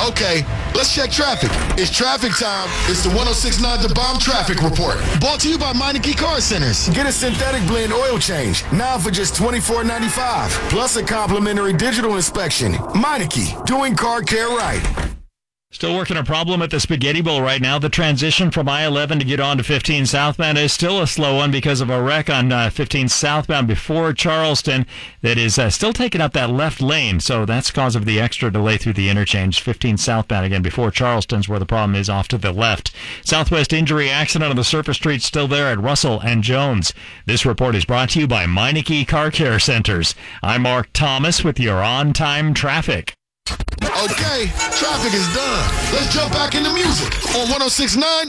Okay, let's check traffic. It's traffic time. It's the 106.9 The Bomb Traffic Report. Brought to you by Meineke Car Centers. Get a synthetic blend oil change now for just $24.95. Plus a complimentary digital inspection. Meineke, doing car care right. Still working a problem at the Spaghetti Bowl right now. The transition from I-11 to get on to 15 southbound is still a slow one because of a wreck on 15 southbound before Charleston that is still taking up that left lane. So that's cause of the extra delay through the interchange. 15 southbound again before Charleston's where the problem is off to the left. Southwest injury accident on the surface street still there at Russell and Jones. This report is brought to you by Meineke Car Care Centers. I'm Mark Thomas with your on-time traffic. Okay, traffic is done. Let's jump back into music on 106.9